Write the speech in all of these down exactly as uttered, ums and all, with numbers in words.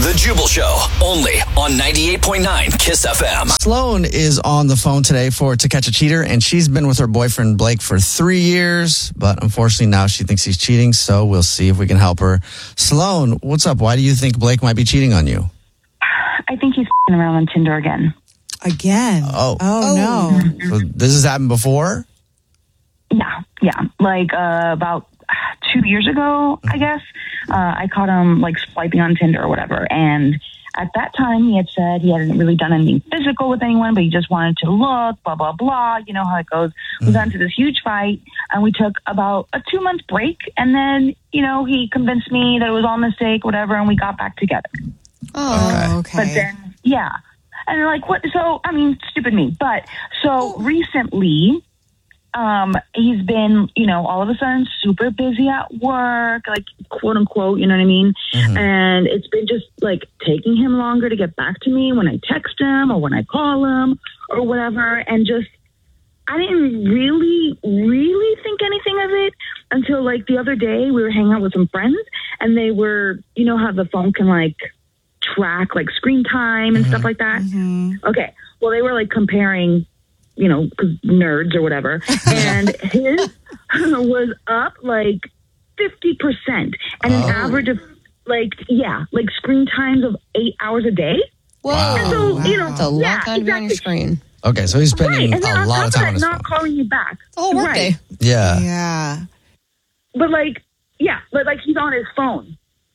The Jubal Show, only on ninety-eight point nine Kiss F M. Sloan is on the phone today for To Catch a Cheater, and she's been with her boyfriend Blake for three years, but unfortunately now she thinks he's cheating, so we'll see if we can help her. Sloan, what's up? Why do you think Blake might be cheating on you? I think he's f***ing around on Tinder again. Again? Oh. Oh, no. So this has happened before? Yeah, yeah. Like uh, about two years ago, I guess, uh, I caught him like swiping on Tinder or whatever. And at that time, he had said he hadn't really done anything physical with anyone, but he just wanted to look, blah, blah, blah. You know how it goes. Mm. We got into this huge fight, and we took about a two-month break. And then, you know, he convinced me that it was all a mistake, whatever, and we got back together. Oh, okay. But then, yeah. And like, what? So, I mean, stupid me. But so recently, um, he's been, you know, all of a sudden super busy at work, like, quote unquote, you know what I mean? Mm-hmm. And it's been just like taking him longer to get back to me when I text him or when I call him or whatever. And just, I didn't really, really think anything of it until like the other day we were hanging out with some friends, and they were, you know how the phone can like track like screen time and mm-hmm. stuff like that. Mm-hmm. Okay. Well, they were like comparing, you know, 'cause nerds or whatever. And his was up like fifty percent and an oh. average of like, yeah, like screen times of eight hours a day. Whoa. And so, wow. you know, That's a lot yeah, of time exactly. on your screen. Okay, so he's spending right. a lot of time on his not phone. calling you back. The whole workday. Right. Yeah. Yeah. But like, yeah, but like he's on his phone.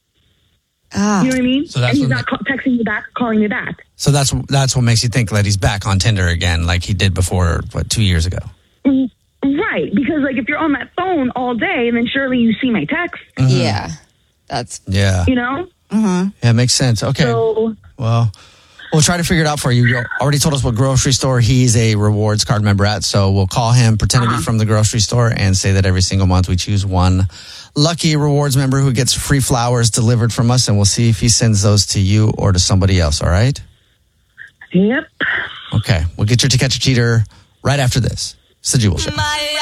Ah. You know what I mean? So that's and he's what not ca- texting you back, calling me back. So that's that's what makes you think that he's back on Tinder again, like he did before, what, two years ago? Mm, right, because like if you're on that phone all day, then surely you see my text. Mm-hmm. Yeah. That's... Yeah. You know? Mm-hmm. Yeah, makes sense. Okay. So, well, we'll try to figure it out for you. You already told us what grocery store he's a rewards card member at, so we'll call him, pretend uh-huh. to be from the grocery store, and say that every single month we choose one lucky rewards member who gets free flowers delivered from us, and we'll see if he sends those to you or to somebody else, all right? Yep. Okay, we'll get you To Catch a Cheater right after this. It's the Jubal Show. My